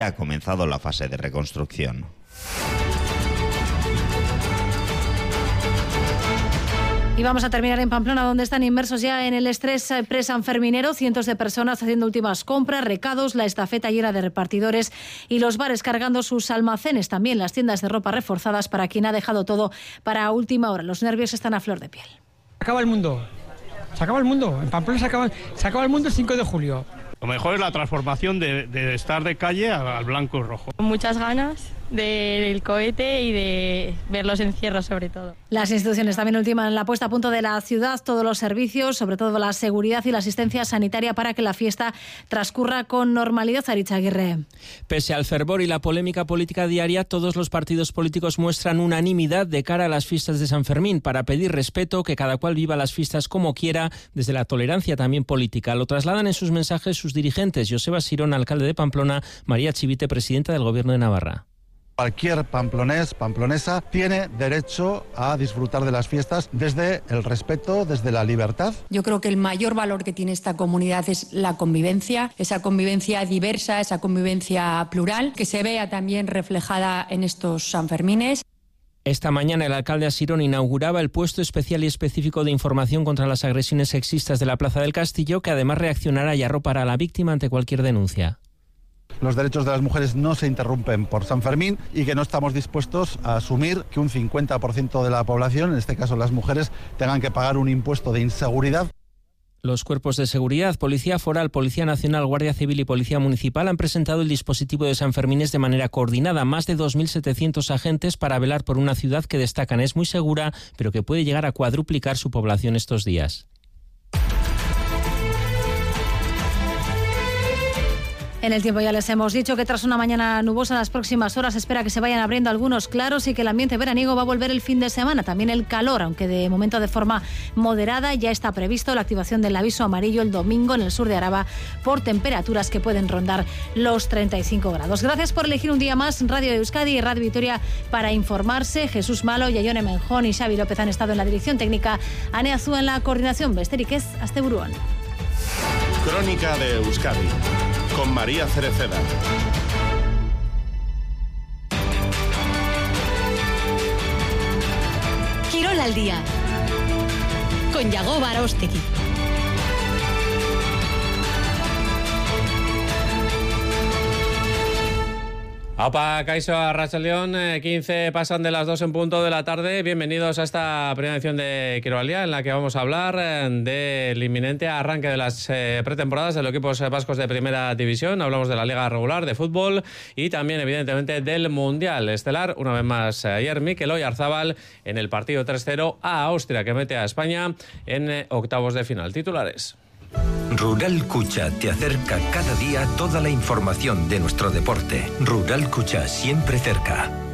Ha comenzado la fase de reconstrucción. Y vamos a terminar en Pamplona, donde están inmersos ya en el estrés presanferminero cientos de personas haciendo últimas compras, recados, la estafeta llena de repartidores y los bares cargando sus almacenes, también las tiendas de ropa reforzadas para quien ha dejado todo para última hora. Los nervios están a flor de piel. Se acaba el mundo. En Pamplona se acaba el mundo el 5 de julio. Lo mejor es la transformación de estar de calle al blanco y rojo. Muchas ganas del cohete y de ver los encierros sobre todo. Las instituciones también ultiman la puesta a punto de la ciudad, todos los servicios, sobre todo la seguridad y la asistencia sanitaria para que la fiesta transcurra con normalidad. Aritz Aguirre. Pese al fervor y la polémica política diaria, todos los partidos políticos muestran unanimidad de cara a las fiestas de San Fermín para pedir respeto, que cada cual viva las fiestas como quiera, desde la tolerancia también política. Lo trasladan en sus mensajes sus dirigentes, Joseba Sirón, alcalde de Pamplona, María Chivite, presidenta del Gobierno de Navarra. Cualquier pamplonés, pamplonesa, tiene derecho a disfrutar de las fiestas desde el respeto, desde la libertad. Yo creo que el mayor valor que tiene esta comunidad es la convivencia, esa convivencia diversa, esa convivencia plural, que se vea también reflejada en estos Sanfermines. Esta mañana el alcalde Asirón inauguraba el puesto especial y específico de información contra las agresiones sexistas de la Plaza del Castillo, que además reaccionará y arropará a la víctima ante cualquier denuncia. Los derechos de las mujeres no se interrumpen por San Fermín y que no estamos dispuestos a asumir que un 50% de la población, en este caso las mujeres, tengan que pagar un impuesto de inseguridad. Los cuerpos de seguridad, Policía Foral, Policía Nacional, Guardia Civil y Policía Municipal han presentado el dispositivo de San Fermines de manera coordinada. Más de 2.700 agentes para velar por una ciudad que destacan es muy segura, pero que puede llegar a cuadruplicar su población estos días. En el tiempo ya les hemos dicho que tras una mañana nubosa en las próximas horas se espera que se vayan abriendo algunos claros y que el ambiente veraniego va a volver el fin de semana. También el calor, aunque de momento de forma moderada. Ya está previsto la activación del aviso amarillo el domingo en el sur de Araba por temperaturas que pueden rondar los 35 grados. Gracias por elegir un día más Radio Euskadi y Radio Vitoria para informarse. Jesús Malo, Yaione Menjón y Xavi López han estado en la dirección técnica. Ane Azúa en la coordinación. Besterik ez, asteburuan. Crónica de Euskadi con María Cereceda. Quirol al día con Yago Barostegui. Opa, Kaixo, Arratsaldeon, 15 pasan de las 2 en punto de la tarde. Bienvenidos a esta primera edición de Quirol al día, en la que vamos a hablar del inminente arranque de las pretemporadas de los equipos vascos de primera división. Hablamos de la liga regular de fútbol y también, evidentemente, del Mundial Estelar. Una vez más, ayer Mikel Oyarzábal en el partido 3-0 a Austria, que mete a España en octavos de final. Titulares. Rural Cucha te acerca cada día toda la información de nuestro deporte. Rural Cucha, siempre cerca.